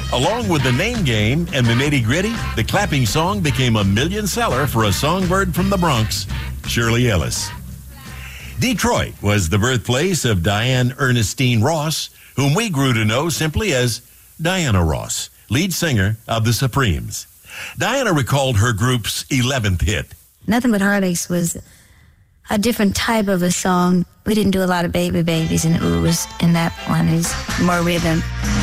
Along with the Name Game and the Nitty Gritty, the clapping song became a million seller for a songbird from the Bronx, Shirley Ellis. Detroit was the birthplace of Diane Ernestine Ross, whom we grew to know simply as Diana Ross, lead singer of the Supremes. Diana recalled her group's 11th hit. Nothing But Heartaches was a different type of a song. We didn't do a lot of baby babies and oohs, and that one is more rhythm.